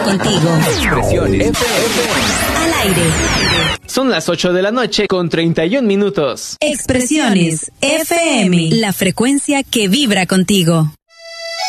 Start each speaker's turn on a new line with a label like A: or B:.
A: contigo.
B: Expresiones FM.
A: Al aire.
C: Son las 8 de la noche con 31 minutos.
A: Expresiones FM. La frecuencia que vibra contigo.